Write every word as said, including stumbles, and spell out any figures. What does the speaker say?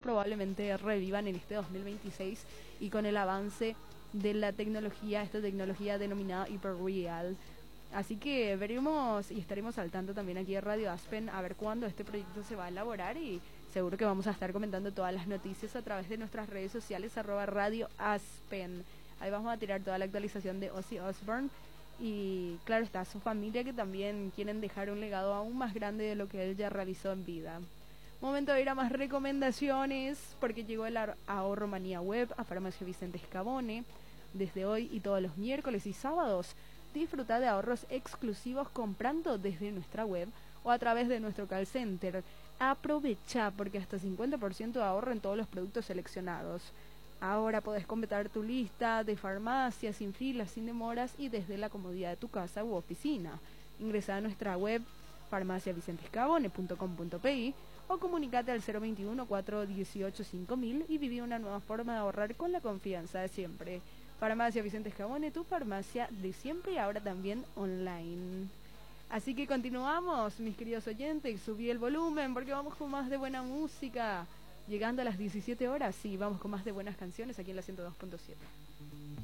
probablemente revivan en este dos mil veintiséis y con el avance de la tecnología, esta tecnología denominada Hyperreal. Así que veremos y estaremos al tanto también aquí de Radio Aspen a ver cuándo este proyecto se va a elaborar, y seguro que vamos a estar comentando todas las noticias a través de nuestras redes sociales arroba Radio Aspen. Ahí vamos a tirar toda la actualización de Ozzy Osbourne y claro está su familia, que también quieren dejar un legado aún más grande de lo que él ya realizó en vida. Momento de ir a más recomendaciones, porque llegó el ahorro manía web a Farmacia Vicente Scabone. Desde hoy y todos los miércoles y sábados disfruta de ahorros exclusivos comprando desde nuestra web o a través de nuestro call center. Aprovecha, porque hasta cincuenta por ciento de ahorro en todos los productos seleccionados. Ahora podés completar tu lista de farmacias sin filas, sin demoras y desde la comodidad de tu casa u oficina. Ingresa a nuestra web farmacia vicente scabone punto com punto pi o comunicate al cero veintiuno, cuatro dieciocho, cinco mil y viví una nueva forma de ahorrar con la confianza de siempre. Farmacia Vicente Scabone, tu farmacia de siempre y ahora también online. Así que continuamos, mis queridos oyentes, subí el volumen porque vamos con más de buena música. Llegando a las diecisiete horas, sí, vamos con más de buenas canciones aquí en la ciento dos punto siete.